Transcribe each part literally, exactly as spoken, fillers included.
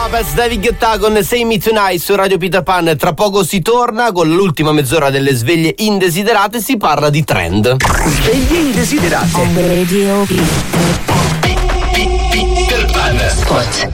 Lopez, David Guetta con Say Me Tonight su Radio Peter Pan. Tra poco si torna con l'ultima mezz'ora delle sveglie indesiderate. Si parla di trend. Sveglie indesiderate. Radio Peter Pan. Spot.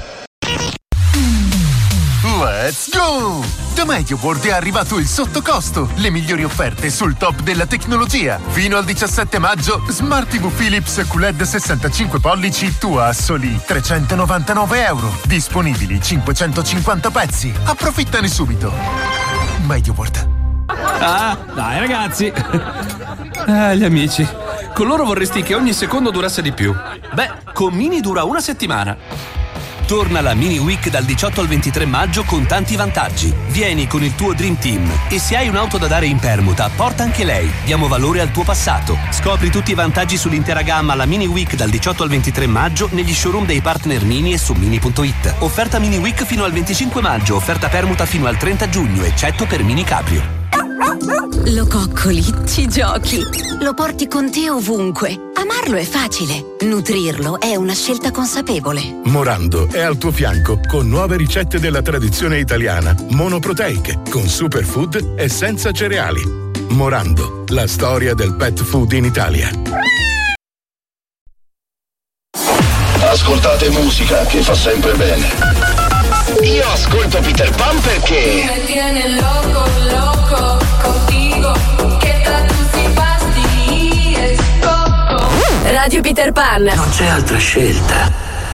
Let's go! Da MediaWorld è arrivato il sottocosto, le migliori offerte sul top della tecnologia. Fino al diciassette maggio, Smart tivù Philips Q L E D sessantacinque pollici tua a soli trecentonovantanove euro. Disponibili cinquecentocinquanta pezzi. Approfittane subito. MediaWorld. Ah, dai ragazzi. Ah, gli amici. Con loro vorresti che ogni secondo durasse di più. Beh, con Mini dura una settimana. Torna la Mini Week dal diciotto al ventitré maggio con tanti vantaggi. Vieni con il tuo Dream Team e se hai un'auto da dare in permuta, porta anche lei. Diamo valore al tuo passato. Scopri tutti i vantaggi sull'intera gamma alla Mini Week dal diciotto al ventitré maggio negli showroom dei partner Mini e su mini punto it. Offerta Mini Week fino al venticinque maggio, offerta permuta fino al trenta giugno, eccetto per Mini Cabrio. Lo coccoli, ci giochi, lo porti con te ovunque. Amarlo è facile, nutrirlo è una scelta consapevole. Morando è al tuo fianco con nuove ricette della tradizione italiana, monoproteiche, con superfood e senza cereali. Morando, la storia del pet food in Italia. Ascoltate musica che fa sempre bene. Io ascolto Peter Pan perché me tiene loco, loco contigo, che tra tutti fasti e scocco. Radio Peter Pan. non c'è altra scelta.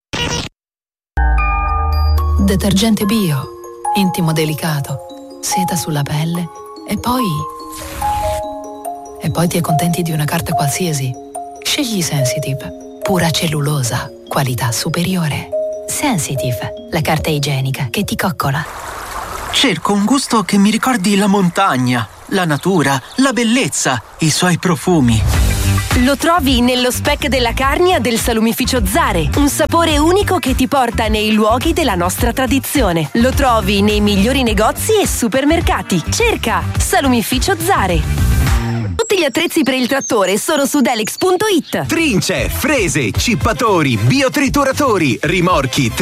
Detergente bio, intimo delicato, seta sulla pelle e poi... E poi ti accontenti di una carta qualsiasi. Scegli Sensitive, pura cellulosa, qualità superiore. Sensitive, la carta igienica che ti coccola. Cerco un gusto che mi ricordi la montagna, la natura, la bellezza, i suoi profumi. Lo trovi nello speck della Carnia del salumificio Zare, un sapore unico che ti porta nei luoghi della nostra tradizione. Lo trovi nei migliori negozi e supermercati. Cerca Salumificio Zare. Tutti gli attrezzi per il trattore sono su Delix punto it. Trince, frese, cippatori, biotrituratori, rimorchi,